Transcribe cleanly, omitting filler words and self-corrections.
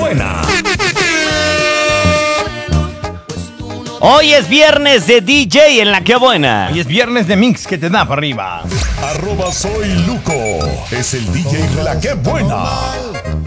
buena. Hoy es viernes de DJ en La Que Buena. Y es viernes de mix que te da para arriba. @soy Luco es el DJ de La Que Buena.